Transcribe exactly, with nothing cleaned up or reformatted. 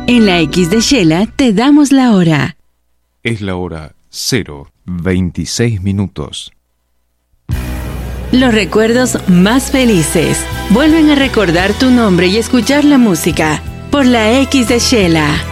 En la X de Shela te damos la hora. Es la hora cero veintiséis minutos. Los recuerdos más felices vuelven a recordar tu nombre y escuchar la música por la X de Shela.